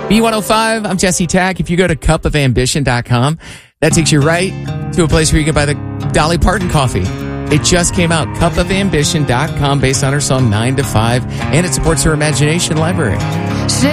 B105, I'm Jesse Tack. If you go to cupofambition.com, that takes you right to a place where you can buy the Dolly Parton coffee. It just came out, cupofambition.com, based on her song 9 to 5, and it supports her Imagination Library.